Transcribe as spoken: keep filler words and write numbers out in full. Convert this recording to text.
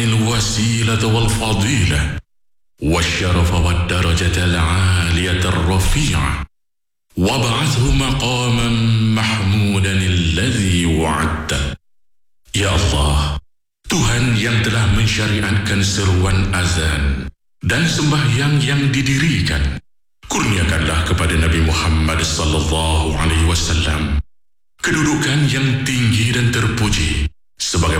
الوسيلة والفضيلة والشرف والدرجة العالية الرفيعة وابعثه مقاما محمودا الذي وعدته. Ya Allah, Tuhan yang telah mensyariatkan seruan azan dan sembahyang yang didirikan, kurniakanlah kepada Nabi Muhammad sallallahu alaihi wasallam kedudukan yang tinggi dan terpuji